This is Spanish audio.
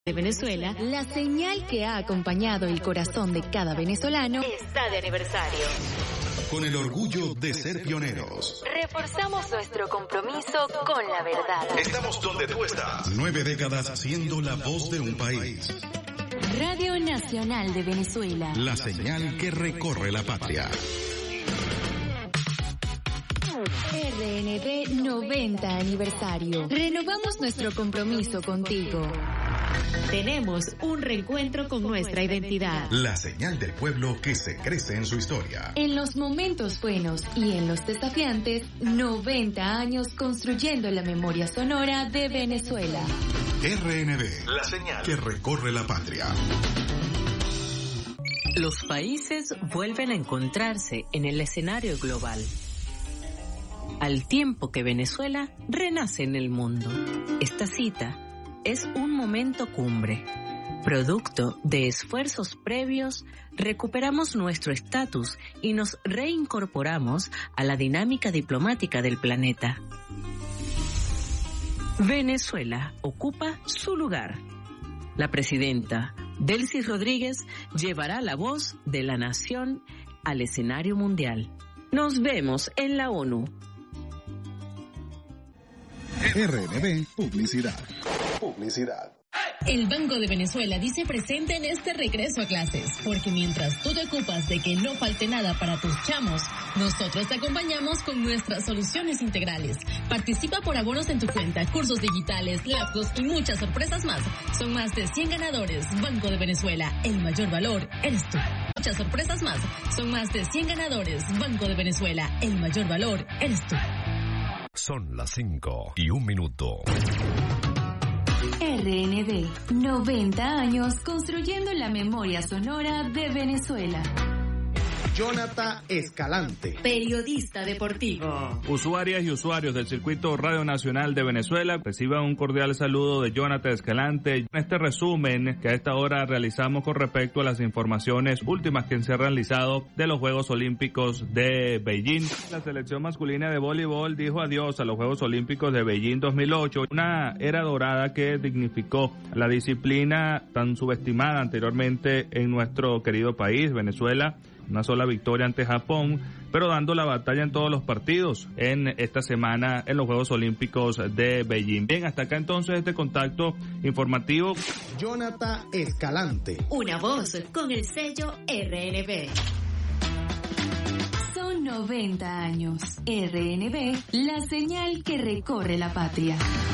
de Venezuela, la señal que ha acompañado el corazón de cada venezolano, está de aniversario. Con el orgullo de ser pioneros. Reforzamos nuestro compromiso con la verdad. Estamos donde tú estás. 9 décadas siendo la voz de un país. Radio Nacional de Venezuela. La señal que recorre la patria. RNB 90 aniversario. Renovamos nuestro compromiso contigo. Tenemos un reencuentro con nuestra identidad. La señal del pueblo que se crece en su historia. En los momentos buenos y en los desafiantes, 90 años construyendo la memoria sonora de Venezuela. RNB, la señal que recorre la patria. Los países vuelven a encontrarse en el escenario global, al tiempo que Venezuela renace en el mundo. Esta cita es un momento cumbre. Producto de esfuerzos previos, recuperamos nuestro estatus y nos reincorporamos a la dinámica diplomática del planeta. Venezuela ocupa su lugar. La presidenta Delcy Rodríguez llevará la voz de la nación al escenario mundial. Nos vemos en la ONU. RNB Publicidad. El Banco de Venezuela dice presente en este regreso a clases, porque mientras tú te ocupas de que no falte nada para tus chamos, nosotros te acompañamos con nuestras soluciones integrales. Participa por abonos en tu cuenta, cursos digitales, laptops y muchas sorpresas más. Son más de 100 ganadores. Banco de Venezuela, el mayor valor eres tú. Muchas sorpresas más. Son más de 100 ganadores. Banco de Venezuela, el mayor valor eres tú. Son las 5:01. RNB, 90 años construyendo la memoria sonora de Venezuela. Jonathan Escalante, periodista deportivo. Usuarias y usuarios del Circuito Radio Nacional de Venezuela, reciban un cordial saludo de Jonathan Escalante en este resumen que a esta hora realizamos con respecto a las informaciones últimas que se han realizado de los Juegos Olímpicos de Beijing. La selección masculina de voleibol dijo adiós a los Juegos Olímpicos de Beijing 2008, una era dorada que dignificó la disciplina tan subestimada anteriormente en nuestro querido país, Venezuela. Una sola victoria ante Japón, pero dando la batalla en todos los partidos en esta semana en los Juegos Olímpicos de Beijing. Bien, hasta acá entonces este contacto informativo. Jonathan Escalante. Una voz con el sello RNB. Son 90 años. RNB, la señal que recorre la patria.